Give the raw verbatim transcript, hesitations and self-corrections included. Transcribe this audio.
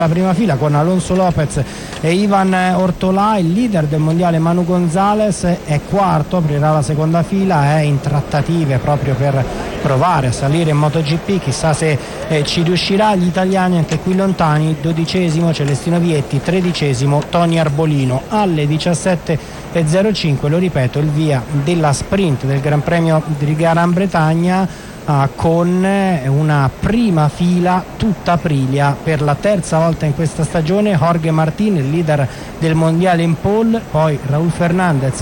la prima fila con Alonso Lopez e Ivan Ortolà. Il leader del mondiale Manu Gonzalez è quarto, aprirà la seconda fila, è in trattative proprio per provare a salire in MotoGP, chissà se eh, ci riuscirà. Gli italiani anche qui lontani, dodicesimo Celestino Vietti, tredicesimo Tony Arbolino. Alle diciassette e zero cinque, lo ripeto, il via della sprint del Gran Premio di Gran Bretagna, Uh, con una prima fila tutta Aprilia per la terza volta in questa stagione. Jorge Martin, il leader del mondiale in pole, poi Raúl Fernández